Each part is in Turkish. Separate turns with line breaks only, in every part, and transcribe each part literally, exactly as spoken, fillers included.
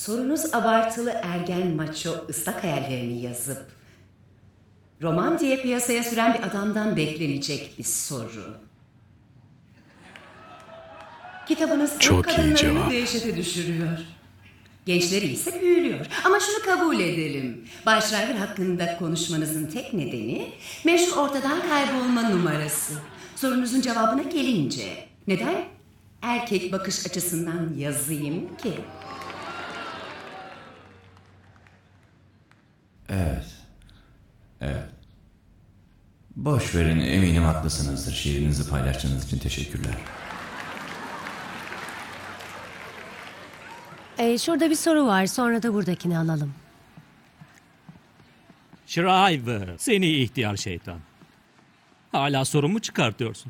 Sorunuz abartılı ergen maço ıslak hayallerini yazıp roman diye piyasaya süren bir adamdan beklenecek bir soru. Kitabınız
Çok iyi
kadınlarını
cevap.
dehşete düşürüyor. Gençleri ise büyülüyor. Ama şunu kabul edelim. Bay Shriver hakkında konuşmanızın tek nedeni meşhur ortadan kaybolma numarası. Sorunuzun cevabına gelince neden erkek bakış açısından yazayım ki?
Evet. Evet. Boş verin, eminim haklısınızdır. Şiirinizi paylaştığınız için teşekkürler.
Ee, şurada bir soru var. Sonra da buradakini alalım.
Shriver, seni ihtiyar şeytan. Hala sorun mu çıkartıyorsun?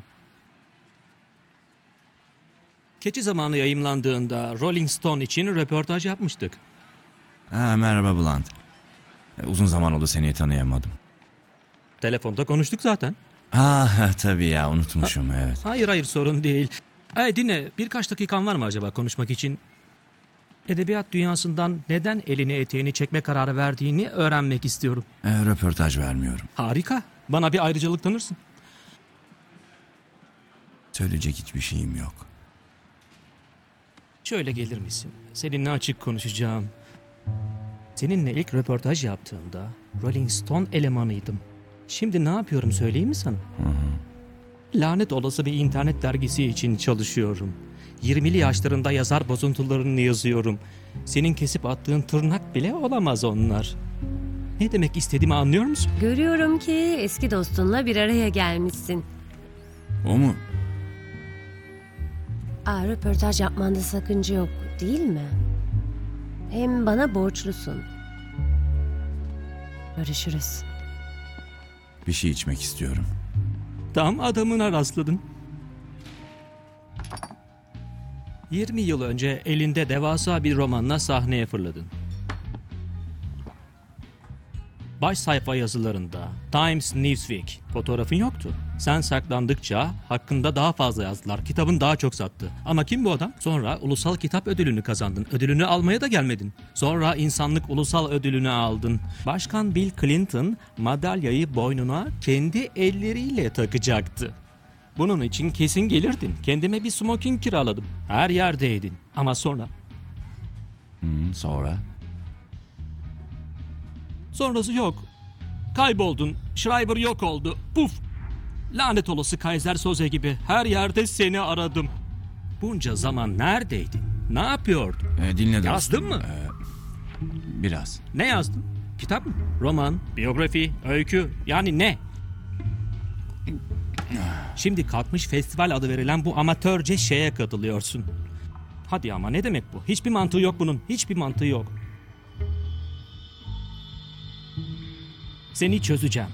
Keçi Zamanı yayımlandığında Rolling Stone için röportaj yapmıştık.
Ha, merhaba Blunt. E, Uzun zaman oldu, seni tanıyamadım.
Telefonda konuştuk zaten.
Ha tabii ya, unutmuşum evet.
Hayır hayır sorun değil. Hey dinle, birkaç dakikan var mı acaba konuşmak için? Edebiyat dünyasından neden elini eteğini çekme kararı verdiğini öğrenmek istiyorum.
E, röportaj vermiyorum.
Harika. Bana bir ayrıcalık tanırsın.
Söyleyecek hiçbir şeyim yok.
Şöyle gelir misin? Seninle açık konuşacağım. Seninle ilk röportaj yaptığımda Rolling Stone elemanıydım. Şimdi ne yapıyorum söyleyeyim mi sana?
Hı hı.
Lanet olası bir internet dergisi için çalışıyorum. yirmili yaşlarında yazar bozuntularını yazıyorum. Senin kesip attığın tırnak bile olamaz onlar. Ne demek istediğimi anlıyor musun?
Görüyorum ki eski dostunla bir araya gelmişsin.
O mu?
Aa, röportaj yapmanda sakınca yok, değil mi? Hem bana borçlusun. Görüşürüz.
Bir şey içmek istiyorum.
Tam adamına rastladın. yirmi yıl önce elinde devasa bir romanla sahneye fırladın. Baş sayfa yazılarında Times Newsweek fotoğrafın yoktu. Sen saklandıkça hakkında daha fazla yazdılar. Kitabın daha çok sattı. Ama kim bu adam? Sonra Ulusal Kitap Ödülünü kazandın. Ödülünü almaya da gelmedin. Sonra İnsanlık Ulusal Ödülünü aldın. Başkan Bill Clinton madalyayı boynuna kendi elleriyle takacaktı. Bunun için kesin gelirdin. Kendime bir smoking kiraladım. Her yerdeydin. Ama sonra...
Hı, sonra?
Sonrası yok. Kayboldun. Shriver yok oldu. Puf! Lanet olası Kaiser Soze gibi her yerde seni aradım. Bunca zaman neredeydin? Ne yapıyordun?
E, dinle dostum.
Yazdın mı?
E, biraz.
Ne yazdın? Kitap mı? Roman, biyografi, öykü, yani ne? Şimdi kalkmış festival adı verilen bu amatörce şeye katılıyorsun. Hadi ama ne demek bu? Hiçbir mantığı yok bunun. Hiçbir mantığı yok. Seni çözeceğim.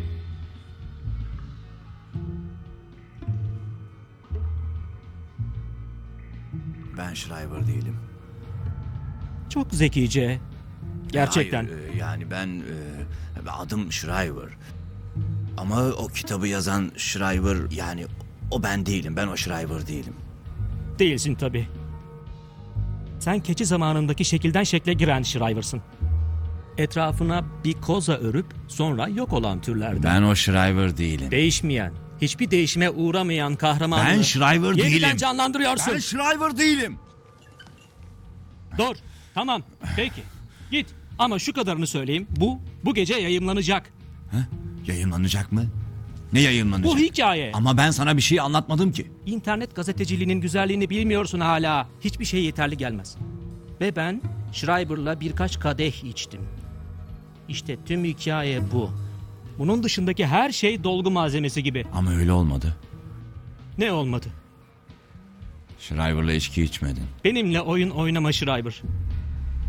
Ben Shriver değilim.
Çok zekice. Gerçekten.
Hayır, e, yani ben e, adım Shriver. Ama o kitabı yazan Shriver, yani o ben değilim. Ben o Shriver değilim.
Değilsin tabii. Sen keçi zamanındaki şekilden şekle giren Shriver'sın. Etrafına bir koza örüp sonra yok olan türlerden.
Ben o Shriver değilim.
Değişmeyen, hiçbir değişime uğramayan kahramanı...
Ben Shriver değilim.
Yeniden canlandırıyorsun.
Ben Shriver değilim.
Dur, tamam, peki. Git. Ama şu kadarını söyleyeyim. Bu, bu gece yayımlanacak.
Ha? Yayınlanacak mı? Ne yayınlanacak?
Bu hikaye.
Ama ben sana bir şey anlatmadım ki.
İnternet gazeteciliğinin güzelliğini bilmiyorsun hala. Hiçbir şey yeterli gelmez. Ve ben Shriver'la birkaç kadeh içtim. İşte tüm hikaye bu. Bunun dışındaki her şey dolgu malzemesi gibi.
Ama öyle olmadı.
Ne olmadı?
Shriver'la içki içmedin.
Benimle oyun oynama Shriver.